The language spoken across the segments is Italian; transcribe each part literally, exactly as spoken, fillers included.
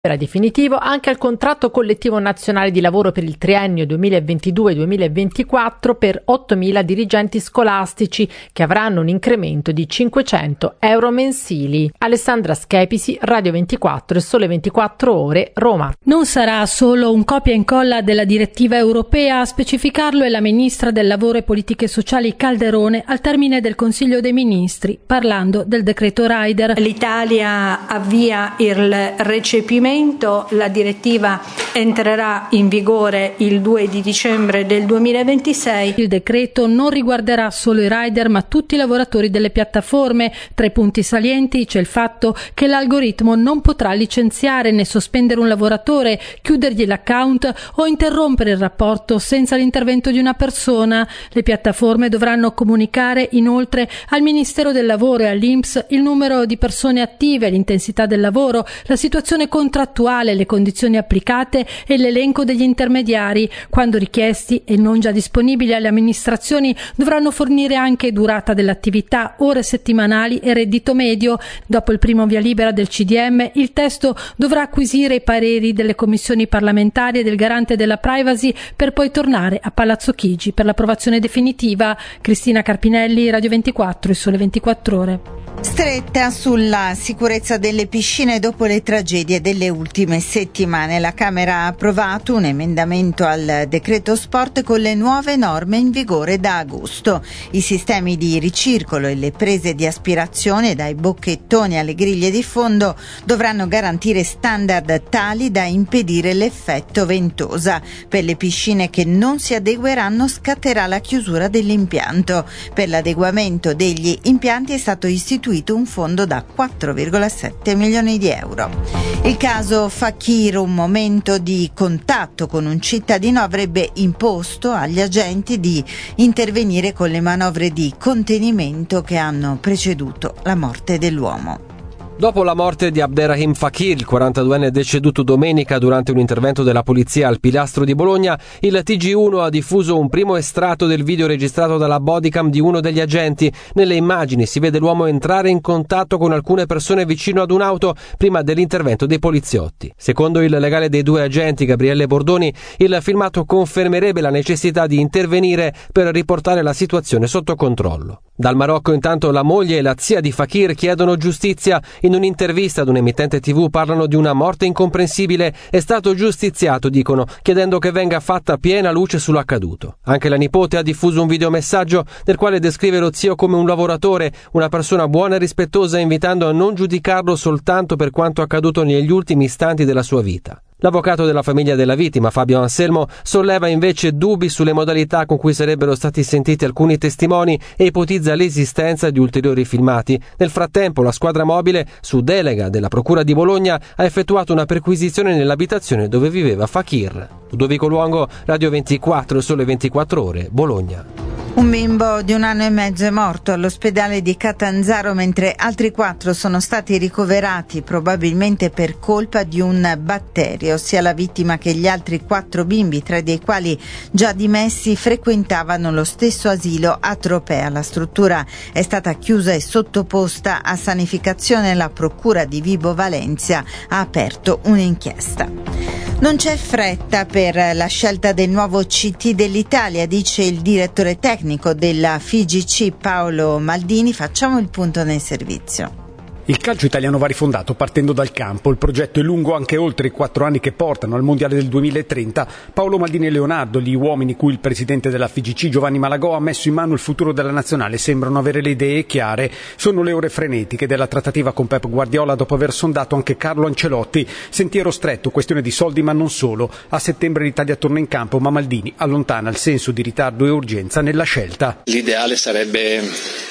Era definitivo anche al contratto collettivo nazionale di lavoro per il triennio duemilaventidue duemilaventiquattro per ottomila dirigenti scolastici che avranno un incremento di cinquecento euro mensili. Alessandra Schepisi, Radio ventiquattro e Sole ventiquattro Ore, Roma. Non sarà solo un copia e incolla della direttiva europea, a specificarlo è la ministra del Lavoro e Politiche Sociali Calderone al termine del Consiglio dei Ministri, parlando del decreto Rider. L'Italia avvia il recepimento. La direttiva entrerà in vigore il due di dicembre del duemilaventisei. Il decreto non riguarderà solo i rider ma tutti i lavoratori delle piattaforme. Tra i punti salienti c'è il fatto che l'algoritmo non potrà licenziare né sospendere un lavoratore, chiudergli l'account o interrompere il rapporto senza l'intervento di una persona. Le piattaforme dovranno comunicare inoltre al Ministero del Lavoro e all'I N P S il numero di persone attive, l'intensità del lavoro, la situazione contrattuale, le condizioni applicate e l'elenco degli intermediari. Quando richiesti e non già disponibili alle amministrazioni, dovranno fornire anche durata dell'attività, ore settimanali e reddito medio. Dopo il primo via libera del C D M, il testo dovrà acquisire i pareri delle commissioni parlamentari e del garante della privacy per poi tornare a Palazzo Chigi per l'approvazione definitiva. Cristina Carpinelli, Radio ventiquattro e Sole ventiquattro Ore. Stretta sulla sicurezza delle piscine dopo le tragedie delle ultime settimane. La Camera ha approvato un emendamento al decreto sport con le nuove norme in vigore da agosto. I sistemi di ricircolo e le prese di aspirazione dai bocchettoni alle griglie di fondo dovranno garantire standard tali da impedire l'effetto ventosa. Per le piscine che non si adegueranno scatterà la chiusura dell'impianto. Per l'adeguamento degli impianti è stato istituito un fondo da quattro virgola sette milioni di euro. Il caso Fakir, un momento di contatto con un cittadino, avrebbe imposto agli agenti di intervenire con le manovre di contenimento che hanno preceduto la morte dell'uomo. Dopo la morte di Abderrahim Fakir, il quarantaduenne deceduto domenica durante un intervento della polizia al Pilastro di Bologna, il T G uno ha diffuso un primo estratto del video registrato dalla bodycam di uno degli agenti. Nelle immagini si vede l'uomo entrare in contatto con alcune persone vicino ad un'auto prima dell'intervento dei poliziotti. Secondo il legale dei due agenti, Gabriele Bordoni, il filmato confermerebbe la necessità di intervenire per riportare la situazione sotto controllo. Dal Marocco intanto la moglie e la zia di Fakir chiedono giustizia. In un'intervista ad un'emittente tivù parlano di una morte incomprensibile. È stato giustiziato, dicono, chiedendo che venga fatta piena luce sull'accaduto. Anche la nipote ha diffuso un videomessaggio nel quale descrive lo zio come un lavoratore, una persona buona e rispettosa, invitando a non giudicarlo soltanto per quanto accaduto negli ultimi istanti della sua vita. L'avvocato della famiglia della vittima, Fabio Anselmo, solleva invece dubbi sulle modalità con cui sarebbero stati sentiti alcuni testimoni e ipotizza l'esistenza di ulteriori filmati. Nel frattempo, la squadra mobile, su delega della Procura di Bologna, ha effettuato una perquisizione nell'abitazione dove viveva Fakir. Ludovico Luongo, Radio ventiquattro e Sole ventiquattro Ore, Bologna. Un bimbo di un anno e mezzo è morto all'ospedale di Catanzaro, mentre altri quattro sono stati ricoverati probabilmente per colpa di un batterio. Sia la vittima che gli altri quattro bimbi, tre dei quali già dimessi, frequentavano lo stesso asilo a Tropea. La struttura è stata chiusa e sottoposta a sanificazione. La procura di Vibo Valentia ha aperto un'inchiesta. Non c'è fretta per la scelta del nuovo C T dell'Italia, dice il direttore tecnico della F I G C Paolo Maldini. Facciamo il punto nel servizio. Il calcio italiano va rifondato partendo dal campo. Il progetto è lungo anche oltre i quattro anni che portano al Mondiale del duemilatrenta. Paolo Maldini e Leonardo, gli uomini cui il presidente della F I G C Giovanni Malagò ha messo in mano il futuro della nazionale, sembrano avere le idee chiare. Sono le ore frenetiche della trattativa con Pep Guardiola dopo aver sondato anche Carlo Ancelotti. Sentiero stretto, questione di soldi ma non solo. A settembre l'Italia torna in campo, ma Maldini allontana il senso di ritardo e urgenza nella scelta. L'ideale sarebbe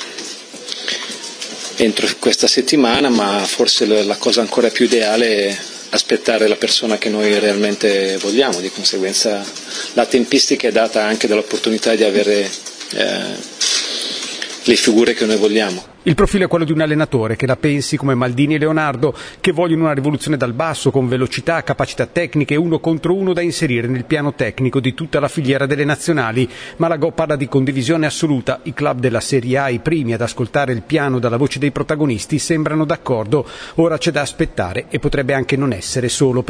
entro questa settimana, ma forse la cosa ancora più ideale è aspettare la persona che noi realmente vogliamo. Di conseguenza la tempistica è data anche dall'opportunità di avere eh, le figure che noi vogliamo. Il profilo è quello di un allenatore che la pensi come Maldini e Leonardo, che vogliono una rivoluzione dal basso con velocità, capacità tecniche, uno contro uno da inserire nel piano tecnico di tutta la filiera delle nazionali. Malagò parla di condivisione assoluta. I club della Serie A, i primi ad ascoltare il piano dalla voce dei protagonisti, sembrano d'accordo. Ora c'è da aspettare e potrebbe anche non essere solo per